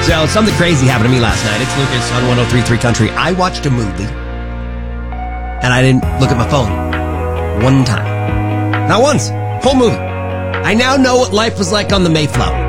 So something crazy happened to me last night. It's Lucas on 103.3 Country. I watched a movie, and I didn't look at my phone one time. Not once. Whole movie. I now know what life was like on the Mayflower.